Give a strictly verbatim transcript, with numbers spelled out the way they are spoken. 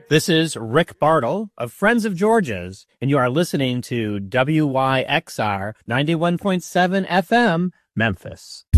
This is Rick Bartle of Friends of George's, and you are listening to W Y X R ninety-one point seven F M, Memphis.